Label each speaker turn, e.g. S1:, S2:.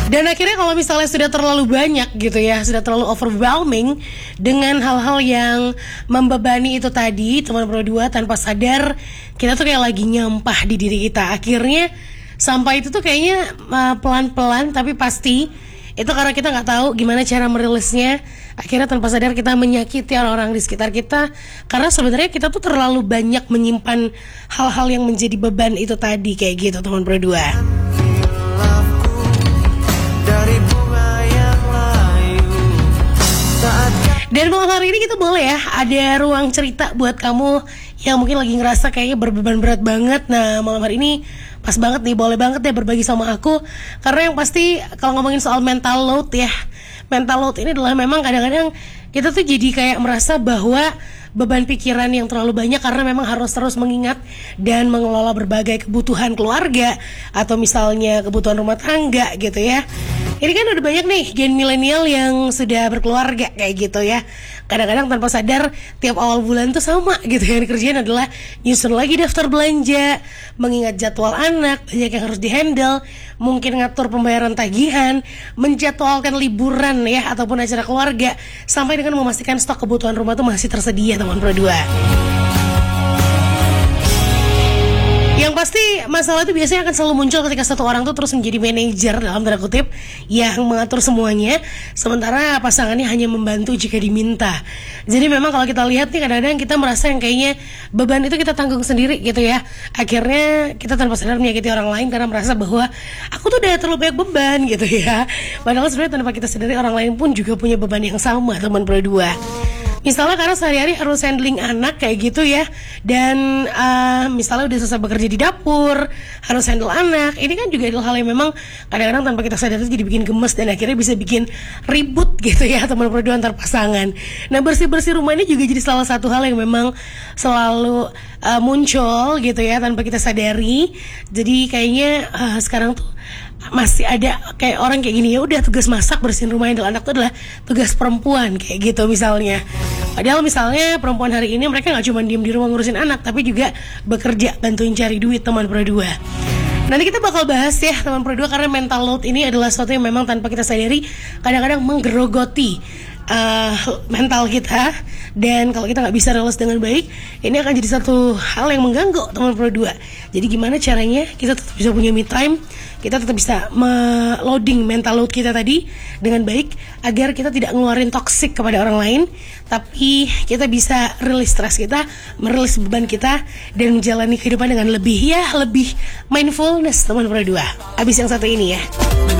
S1: Dan akhirnya kalau misalnya sudah terlalu banyak gitu ya, sudah terlalu overwhelming dengan hal-hal yang membebani itu tadi, teman berdua tanpa sadar kita tuh kayak lagi nyampah di diri kita. Akhirnya sampah itu tuh kayaknya pelan-pelan tapi pasti itu karena kita nggak tahu gimana cara merilisnya. Akhirnya tanpa sadar kita menyakiti orang-orang di sekitar kita, karena sebenarnya kita tuh terlalu banyak menyimpan hal-hal yang menjadi beban itu tadi, kayak gitu teman berdua. Dan malam hari ini kita boleh ya ada ruang cerita buat kamu yang mungkin lagi ngerasa kayaknya berbeban berat banget. Nah malam hari ini pas banget nih, boleh banget ya berbagi sama aku. Karena yang pasti kalau ngomongin soal mental load ya, mental load ini adalah memang kadang-kadang kita tuh jadi kayak merasa bahwa beban pikiran yang terlalu banyak karena memang harus terus mengingat dan mengelola berbagai kebutuhan keluarga atau misalnya kebutuhan rumah tangga gitu ya. Ini kan udah banyak nih gen milenial yang sudah berkeluarga kayak gitu ya. Kadang-kadang tanpa sadar tiap awal bulan tuh sama gitu, yang dikerjain adalah nyusun lagi daftar belanja, mengingat jadwal anak, banyak yang harus dihandle, mungkin ngatur pembayaran tagihan, menjadwalkan liburan ya ataupun acara keluarga, sampai dengan memastikan stok kebutuhan rumah tuh masih tersedia teman berdua. Yang pasti masalah itu biasanya akan selalu muncul ketika satu orang tuh terus menjadi manajer dalam tanda kutip yang mengatur semuanya, sementara pasangannya hanya membantu jika diminta. Jadi memang kalau kita lihat nih kadang-kadang kita merasa yang kayaknya beban itu kita tanggung sendiri gitu ya. Akhirnya kita tanpa sadar menyakiti orang lain karena merasa bahwa aku tuh udah terlalu banyak beban gitu ya. Padahal sebenarnya tanpa kita sadari orang lain pun juga punya beban yang sama teman berdua. Misalnya karena sehari-hari harus handling anak kayak gitu ya. Dan misalnya udah selesai bekerja di dapur, harus handle anak. Ini kan juga adalah hal yang memang kadang-kadang tanpa kita sadar itu jadi bikin gemes dan akhirnya bisa bikin ribut gitu ya teman berdua antar pasangan. Nah bersih-bersih rumah ini juga jadi salah satu hal yang memang selalu muncul gitu ya tanpa kita sadari. Jadi kayaknya sekarang tuh masih ada kayak orang kayak gini, ya udah tugas masak bersihin rumah handle anak itu adalah tugas perempuan kayak gitu misalnya. Padahal misalnya perempuan hari ini mereka nggak cuma diem di rumah ngurusin anak, tapi juga bekerja bantuin cari duit teman berdua. Nanti kita bakal bahas ya teman berdua, karena mental load ini adalah sesuatu yang memang tanpa kita sadari kadang-kadang menggerogoti mental kita, dan kalau kita nggak bisa rilis dengan baik, ini akan jadi satu hal yang mengganggu teman berdua. Jadi gimana caranya kita tetap bisa punya me time, kita tetap bisa loading mental load kita tadi dengan baik agar kita tidak ngeluarin toksik kepada orang lain, tapi kita bisa rilis stres kita, merilis beban kita, dan menjalani kehidupan dengan lebih mindfulness teman berdua. Abis yang satu ini ya.